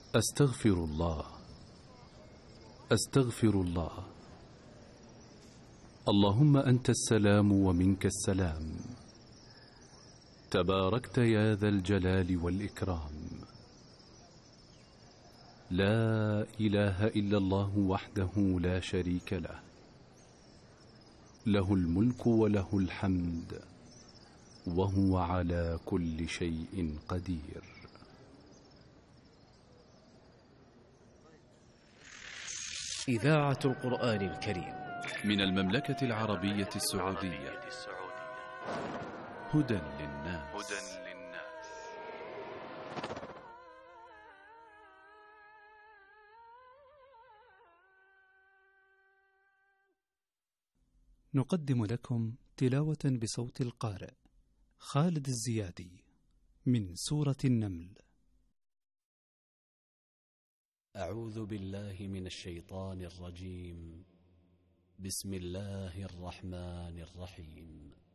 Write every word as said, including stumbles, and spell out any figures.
أستغفر الله أستغفر الله. اللهم أنت السلام ومنك السلام، تباركت يا ذا الجلال والإكرام. لا إله إلا الله وحده لا شريك له، له الملك وله الحمد وهو على كل شيء قدير. إذاعة القرآن الكريم من المملكة العربية السعودية. هدى للناس. نقدم لكم تلاوة بصوت القارئ خالد الزيادي من سورة النمل. أعوذ بالله من الشيطان الرجيم. بسم الله الرحمن الرحيم.